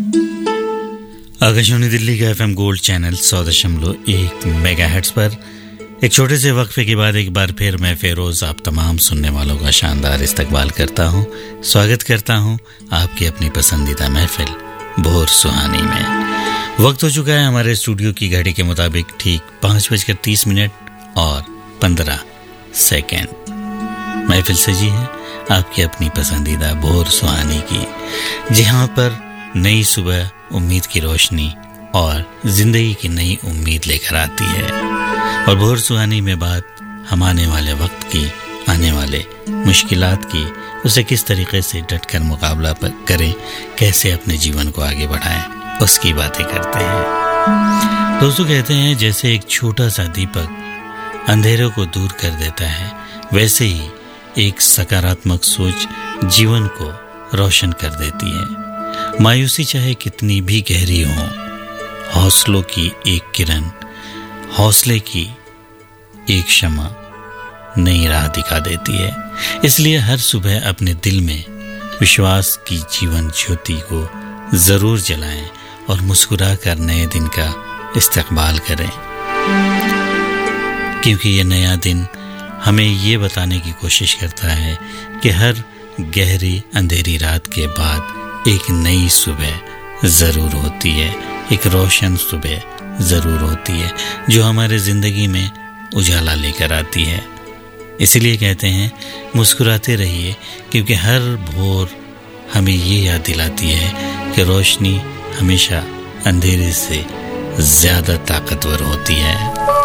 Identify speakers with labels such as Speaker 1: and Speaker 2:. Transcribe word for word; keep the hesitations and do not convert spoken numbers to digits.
Speaker 1: आकाशवाणी दिल्ली का FM gold channel सौ दशमलव एक मेगाहर्ट्ज पर एक छोटे से वक्फे के बाद एक बार फिर मैं फेरोज आप तमाम सुनने वालों का शानदार इस्तकबाल करता हूं, स्वागत करता हूं आपकी अपनी पसंदीदा महफिल भोर सुहानी में। वक्त हो चुका है हमारे स्टूडियो की घड़ी के मुताबिक ठीक पाँच बजकर तीस मिनट और पंद्रह सेकेंड। महफिल सजी है आपकी अपनी पसंदीदा भोर सुहानी की, जहां पर नई सुबह उम्मीद की रोशनी और जिंदगी की नई उम्मीद लेकर आती है। और भोर सुहानी में बात हम आने वाले वक्त की, आने वाले मुश्किलात की, उसे किस तरीके से डटकर मुकाबला करें, कैसे अपने जीवन को आगे बढ़ाएं, उसकी बातें करते हैं। दोस्तों कहते हैं जैसे एक छोटा सा दीपक अंधेरों को दूर कर देता है, वैसे ही एक सकारात्मक सोच जीवन को रोशन कर देती है। मायूसी चाहे कितनी भी गहरी हो, हौसलों की एक किरण, हौसले की एक शमा नई राह दिखा देती है। इसलिए हर सुबह अपने दिल में विश्वास की जीवन ज्योति को जरूर जलाएं और मुस्कुरा कर नए दिन का इस्तकबाल करें, क्योंकि ये नया दिन हमें ये बताने की कोशिश करता है कि हर गहरी अंधेरी रात के बाद एक नई सुबह जरूर होती है, एक रोशन सुबह जरूर होती है जो हमारे जिंदगी में उजाला लेकर आती है। इसलिए कहते हैं मुस्कुराते रहिए, क्योंकि हर भोर हमें ये याद दिलाती है कि रोशनी हमेशा अंधेरे से ज्यादा ताकतवर होती है।